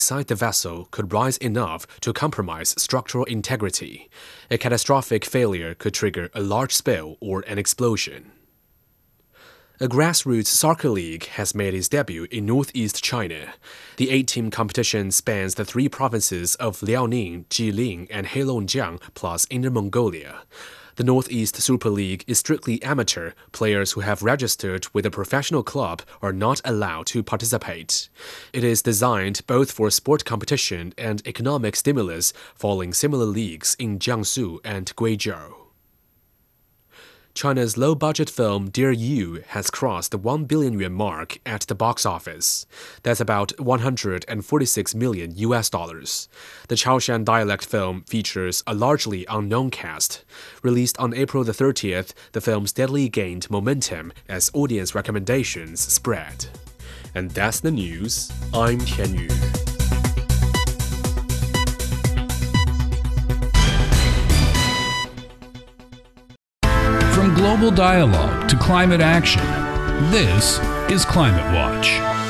inside the vessel could rise enough to compromise structural integrity. A catastrophic failure could trigger a large spill or an explosion. A grassroots soccer league has made its debut in northeast China. The 8-team competition spans the 3 provinces of Liaoning, Jilin, and Heilongjiang, plus Inner Mongolia. The Northeast Super League is strictly amateur. Players who have registered with a professional club are not allowed to participate. It is designed both for sport competition and economic stimulus, following similar leagues in Jiangsu and Guizhou. China's low-budget film Dear You has crossed the 1 billion yuan mark at the box office. That's about $146 million. The Chaoshan dialect film features a largely unknown cast. Released on April the 30th, the film steadily gained momentum as audience recommendations spread. And that's the news. I'm Tian Yu. From global dialogue to climate action, this is Climate Watch.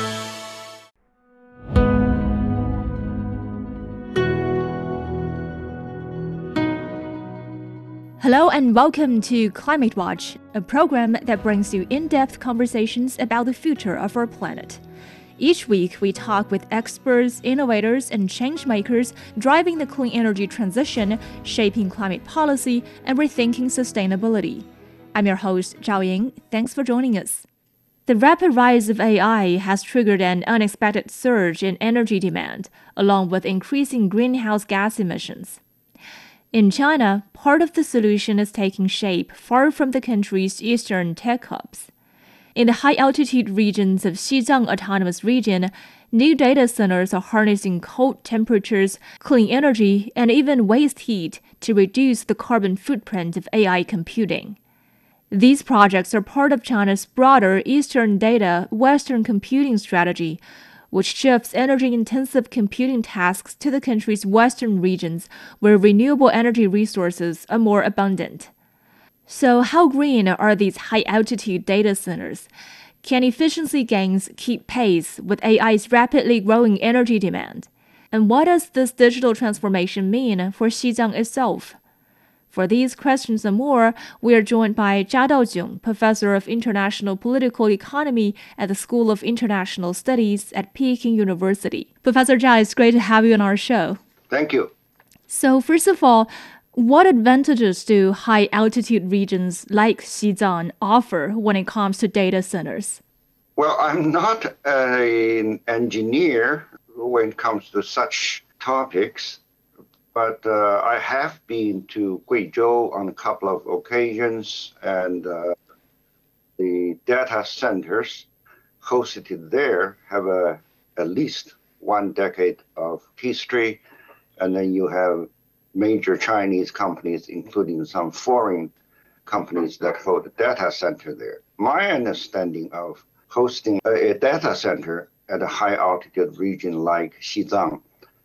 Hello and welcome to Climate Watch, a program that brings you in-depth conversations about the future of our planet. Each week, we talk with experts, innovators, and change-makers driving the clean energy transition, shaping climate policy, and rethinking sustainability. I'm your host, Zhao Ying. Thanks for joining us. The rapid rise of AI has triggered an unexpected surge in energy demand, along with increasing greenhouse gas emissions. In China, part of the solution is taking shape far from the country's eastern tech hubs. In the high-altitude regions of Xizang Autonomous Region, new data centers are harnessing cold temperatures, clean energy, and even waste heat to reduce the carbon footprint of AI computing. These projects are part of China's broader Eastern Data, Western Computing strategy, which shifts energy-intensive computing tasks to the country's western regions where renewable energy resources are more abundant. So how green are these high-altitude data centers? Can efficiency gains keep pace with AI's rapidly growing energy demand? And what does this digital transformation mean for Xizang itself? For these questions and more, we are joined by Zha Daojun, Professor of International Political Economy at the School of International Studies at Peking University. Professor Zha, it's great to have you on our show. Thank you. So first of all, what advantages do high-altitude regions like Xizang offer when it comes to data centers? Well, I'm not an engineer when it comes to such topics, but I have been to Guizhou on a couple of occasions, and the data centers hosted there have at least 1 decade of history, and then you have major Chinese companies, including some foreign companies that hold a data center there. My understanding of hosting a data center at a high altitude region like Xizang,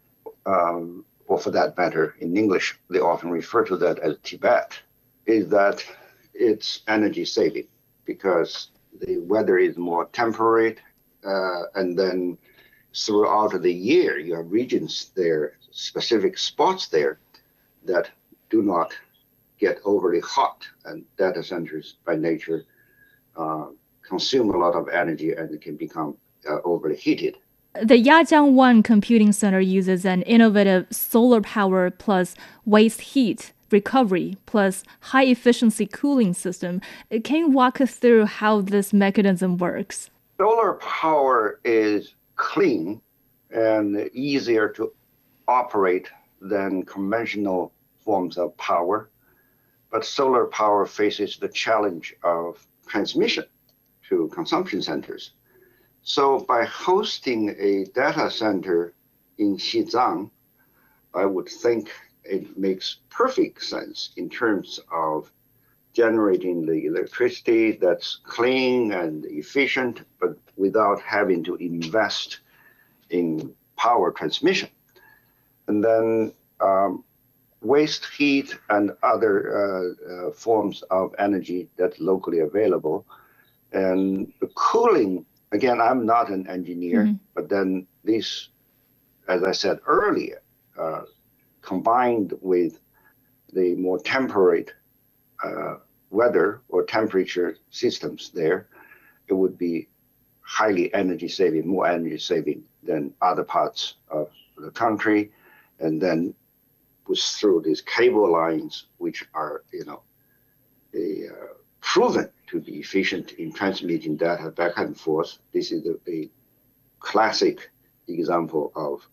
or for that matter, in English, they often refer to that as Tibet, is that it's energy saving because the weather is more temperate, and then throughout the year, you have regions there, specific spots there that do not get overly hot, and data centers by nature consume a lot of energy and can become overly heated. The Yajiang 1 Computing Center uses an innovative solar power plus waste heat recovery plus high-efficiency cooling system. Can you walk us through how this mechanism works? Solar power is clean and easier to operate than conventional forms of power, but solar power faces the challenge of transmission to consumption centers. So by hosting a data center in Xizang, I would think it makes perfect sense in terms of generating the electricity that's clean and efficient, but without having to invest in power transmission. And then waste heat and other forms of energy that's locally available. And the cooling, again, I'm not an engineer, but then these as I said earlier, combined with the more temperate weather or temperature systems there, it would be highly energy saving, more energy saving than other parts of the country. And then was through these cable lines, which are, proven to be efficient in transmitting data back and forth. This is a classic example of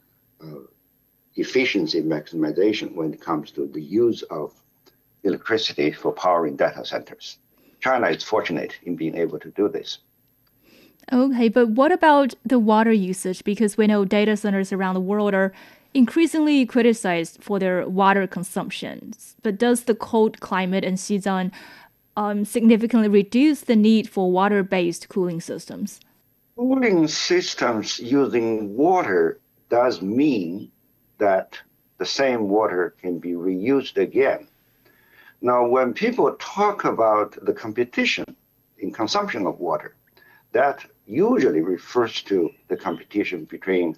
efficiency maximization when it comes to the use of electricity for powering data centers. China is fortunate in being able to do this. Okay, but what about the water usage? Because we know data centers around the world are increasingly criticized for their water consumption. But does the cold climate in Xizang significantly reduce the need for water-based cooling systems? Cooling systems using water does mean that the same water can be reused again. Now, when people talk about the competition in consumption of water, that usually refers to the competition between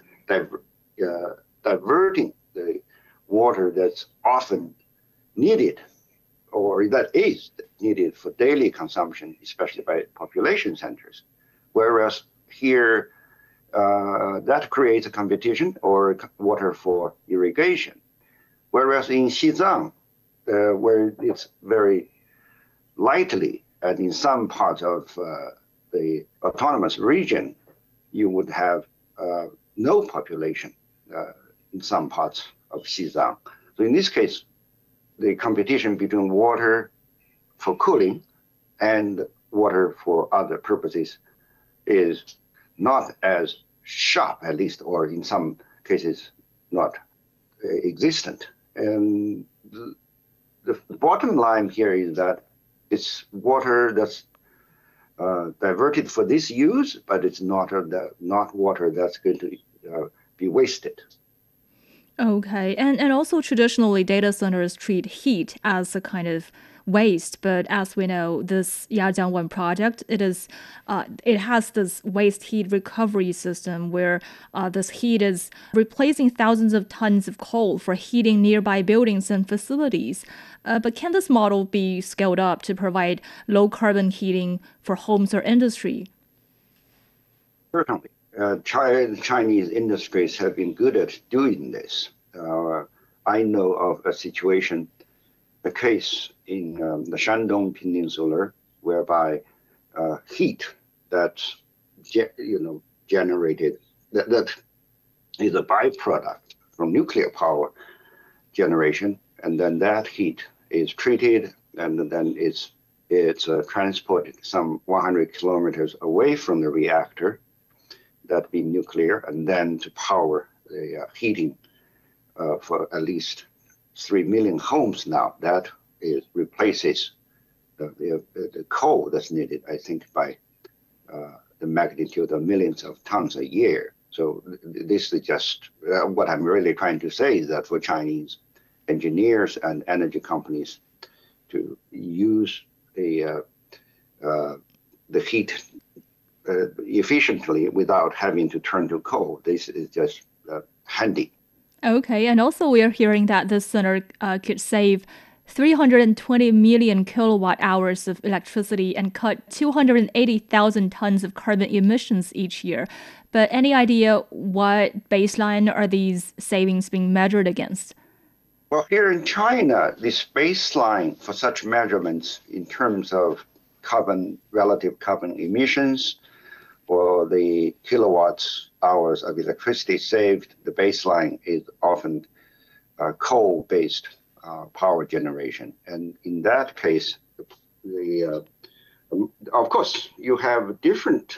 diverting the water that's often needed or that is needed for daily consumption, especially by population centers. Whereas here, that creates a competition or water for irrigation. Whereas in Xizang, where it's very lightly, and in some parts of the autonomous region, you would have no population in some parts of Xizang. So in this case, the competition between water for cooling and water for other purposes is not as sharp, at least, or in some cases, not existent. And the bottom line here is that it's water that's diverted for this use, but it's not water that's going to be wasted. Okay, and also traditionally data centers treat heat as a kind of waste, but as we know, this Yajiang 1 project, it has this waste heat recovery system where this heat is replacing thousands of tons of coal for heating nearby buildings and facilities. But can this model be scaled up to provide low carbon heating for homes or industry? Certainly. Chinese industries have been good at doing this. I know of a case in the Shandong Peninsula, whereby heat that's generated, that is a byproduct from nuclear power generation, and then that heat is treated, and then it's transported some 100 kilometers away from the reactor, that being nuclear, and then to power the heating for at least 3 million homes now. That replaces the coal that's needed, I think, by the magnitude of millions of tons a year. So this is just what I'm really trying to say, is that for Chinese engineers and energy companies to use the heat efficiently without having to turn to coal, this is just handy. Okay, and also we are hearing that this center could save 320 million kilowatt hours of electricity and cut 280,000 tons of carbon emissions each year. But any idea what baseline are these savings being measured against? Well, here in China, this baseline for such measurements in terms of relative carbon emissions, for the kilowatts hours of electricity saved, the baseline is often coal-based power generation. And in that case, of course, you have different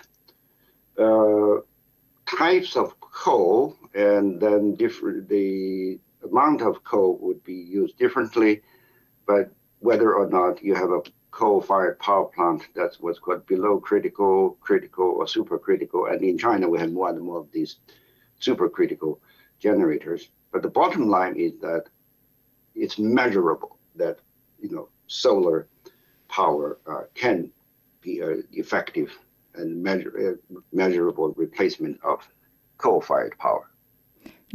types of coal, and then the amount of coal would be used differently. But whether or not you have a coal-fired power plant, that's what's called below critical, or supercritical. And in China, we have more and more of these supercritical generators. But the bottom line is that it's measurable, that solar power can be an effective and measurable replacement of coal-fired power.